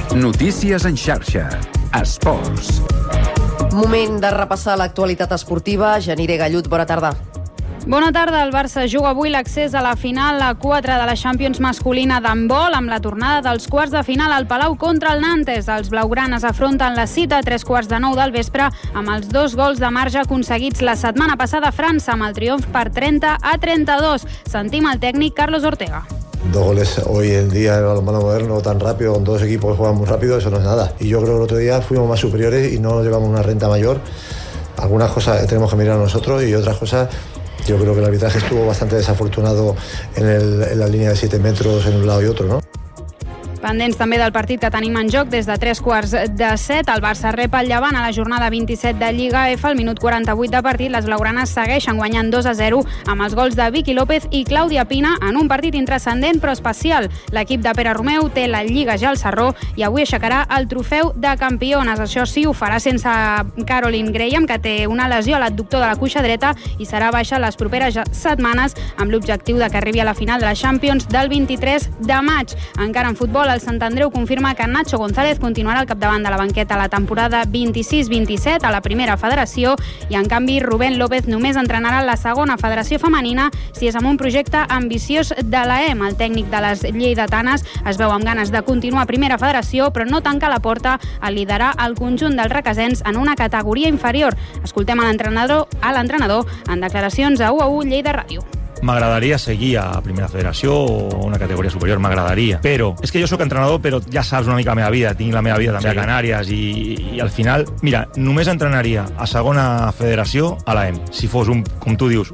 Notícies en xarxa. Esports. Moment de repassar l'actualitat esportiva. Janire Gallut, bona tarda. Bona tarda. El Barça juga avui l'accés a la final a 4 de la Champions masculina d'handbol amb la tornada dels quarts de final al Palau contra el Nantes. Els blaugranes afronten la cita a 3:45 del vespre amb els 2 gols de marge aconseguits la setmana passada a França amb el triomf per 30-32. Sentim el tècnic Carlos Ortega. 2 goles hoy en día en el balonmano moderno tan rápido, con 2 equipos que juegan muy rápido, eso no es nada. Y yo creo que el otro día fuimos más superiores y no llevamos una renta mayor. Algunas cosas tenemos que mirar a nosotros y otras cosas, yo creo que el arbitraje estuvo bastante desafortunado en la línea de 7 metros en un lado y otro, ¿no? Pendents també del partit que tenim en joc des de 3:45. El Barça rep el Llevant a la jornada 27 de Lliga F. Al minut 48 de partit, les blaugranes segueixen guanyant 2-0 amb els gols de Vicky López i Clàudia Pina en un partit intranscendent però especial. L'equip de Pere Romeu té la Lliga ja al Sarró i avui aixecarà el trofeu de campiones. Això sí, ho farà sense Caroline Graham, que té una lesió a l'adductor de la cuixa dreta i serà baixa les properes setmanes amb l'objectiu de que arribi a la final de la Champions del 23 de maig. Encara en futbol, el Sant Andreu confirma que Nacho González continuarà al capdavant de la banqueta la temporada 26-27 a la primera federació i, en canvi, Rubén López només entrenarà la segona federació femenina si és amb un projecte ambiciós de l'EM. El tècnic de les lleidatanes es veu amb ganes de continuar a primera federació, però no tanca la porta a liderar el conjunt dels requesens en una categoria inferior. Escoltem a l'entrenador en declaracions a 1-1 Lleida Ràdio. M'agradaria seguir a Primera Federació o una categoria superior, m'agradaria. Però és que jo sóc entrenador, però ja saps una mica la meva vida. Tinc la meva vida també a Canàries i al final, mira, només entrenaria a segona federació a l'EM. Si fos com tu dius,